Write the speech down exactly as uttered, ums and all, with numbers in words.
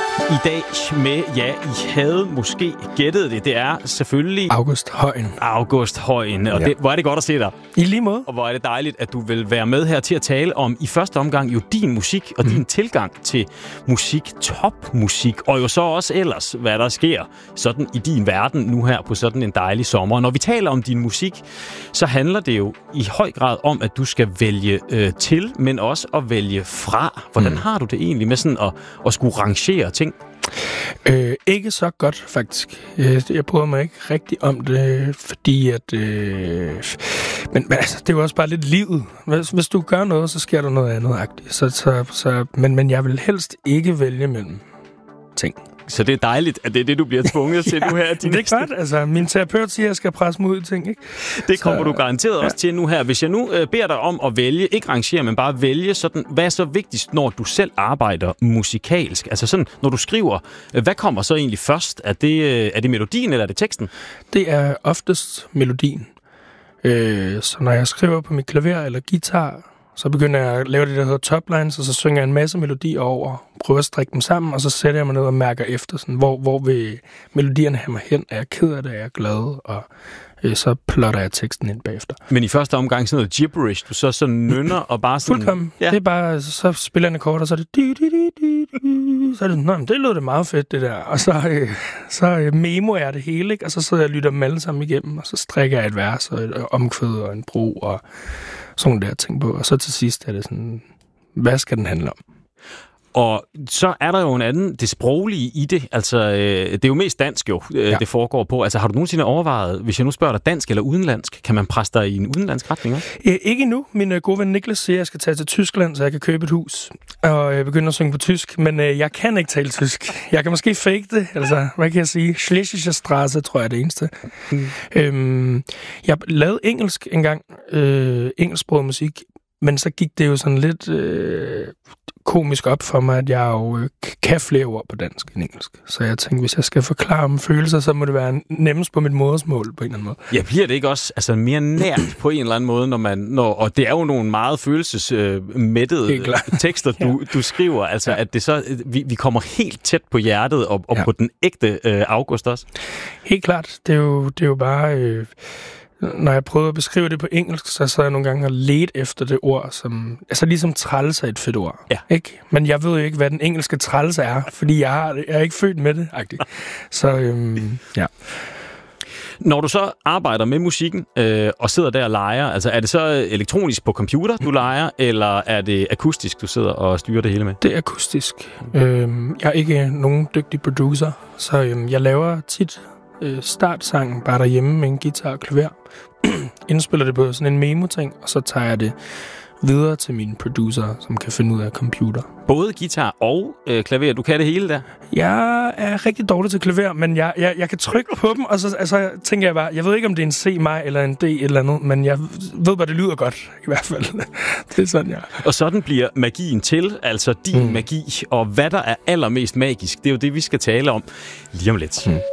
I dag med, ja, I havde måske gættet det. Det er selvfølgelig August Højen. August Højen. Og ja. det, hvor er det godt at se dig. I lige måde. Og hvor er det dejligt, at du vil være med her til at tale om i første omgang jo din musik og mm. din tilgang til musik, topmusik, og jo så også ellers, hvad der sker sådan i din verden nu her på sådan en dejlig sommer. Og når vi taler om din musik, så handler det jo i høj grad om, at du skal vælge øh, til, men også at vælge fra. Hvordan mm. har du det egentlig med sådan at, at skulle rangere ting? Øh, ikke så godt, faktisk. Jeg, jeg bryder mig ikke rigtig om det, fordi at... Øh, men, men altså, det er jo også bare lidt livet. Hvis, hvis du gør noget, så sker der noget andet-agtigt. Så, så, så, men, men jeg vil helst ikke vælge mellem ting. Så det er dejligt, at det er det, du bliver tvunget til ja, nu her. De det næste... er godt. Altså, min terapeut siger, at jeg skal presse mig ud i ting, ikke? Det kommer så, du garanteret ja. også til nu her. Hvis jeg nu øh, beder dig om at vælge, ikke rangere, men bare vælge sådan, hvad er så vigtigst, når du selv arbejder musikalsk? Altså sådan, når du skriver, øh, hvad kommer så egentlig først? Er det, øh, er det melodien, eller er det teksten? Det er oftest melodien. Øh, så når jeg skriver på mit klaver eller guitar, så begynder jeg at lave det, der hedder toplines, og så synger jeg en masse melodier over, prøver at strikke dem sammen, og så sætter jeg mig ned og mærker efter, sådan, hvor, hvor vil melodierne have mig hen? Er jeg ked af det? Er jeg glad? Og øh, så plotter jeg teksten ind bagefter. Men i første omgang sådan noget gibberish, du så sådan nynner og bare sådan... Fuldkommen. Ja. Det er bare, så spiller jeg en akkord, og så er det... Di, di, di, di, di. Så er det sådan, men det lød det meget fedt, det der. Og så, øh, så øh, memo jeg det hele, ikke? Og så sidder jeg og lytter dem alle sammen igennem, og så strikker jeg et vers, og et omkvæd, og en bro, og sådan der ting på. Og så til sidst er det sådan, hvad skal den handle om? Og så er der jo en anden, det sproglige i det. Altså, øh, det er jo mest dansk jo, øh, ja. det foregår på. Altså, har du nogensinde overvejet, hvis jeg nu spørger dig dansk eller udenlandsk, kan man presse dig i en udenlandsk retning også? Æ, ikke endnu. Min øh, gode ven Niklas siger, at jeg skal tage til Tyskland, så jeg kan købe et hus og øh, begynde at synge på tysk. Men øh, jeg kan ikke tale tysk. Jeg kan måske fake det. Altså, hvad kan jeg sige? Schlesische Straße, tror jeg er det eneste. Mm. Øhm, jeg lavede engelsk engang. Øh, engelsksproget musik. Men så gik det jo sådan lidt... Øh, komisk op for mig, at jeg jo øh, kan flere ord på dansk end engelsk. Så jeg tænkte, hvis jeg skal forklare om følelser, så må det være nemmest på mit modersmål på en eller anden måde. Ja, bliver det ikke også altså, mere nært på en eller anden måde, når man... Når, og det er jo nogle meget følelsesmættede øh, tekster, du, ja. du skriver. Altså, ja. at det så... Vi, vi kommer helt tæt på hjertet og, og ja. på den ægte øh, August også. Helt klart. Det er jo, det er jo bare... Øh, Når jeg prøver at beskrive det på engelsk, så så jeg nogle gange og let efter det ord, som... Altså ligesom træls er et fedt ord, ja. ikke? Men jeg ved jo ikke, hvad den engelske træls er, fordi jeg, har, jeg er ikke født med det, agtigt. Så, øhm, ja. Når du så arbejder med musikken øh, og sidder der og leger, altså er det så elektronisk på computer, du leger, eller er det akustisk, du sidder og styrer det hele med? Det er akustisk. Øhm, jeg er ikke nogen dygtig producer, så øhm, jeg laver tit... startsangen bare derhjemme med en guitar og klaver. Indspiller det på sådan en memo-ting, og så tager jeg det videre til mine producer, som kan finde ud af computer. Både guitar og øh, klaver, du kan det hele der? Jeg er rigtig dårlig til klaver, men jeg, jeg, jeg kan trykke på dem, og så altså, tænker jeg bare, jeg ved ikke, om det er en C-maj eller en D eller andet, men jeg ved bare, det lyder godt, i hvert fald. Det er sådan, ja. Og sådan bliver magien til, altså din mm. magi, og hvad der er allermest magisk, det er jo det, vi skal tale om lige om lidt. Mm.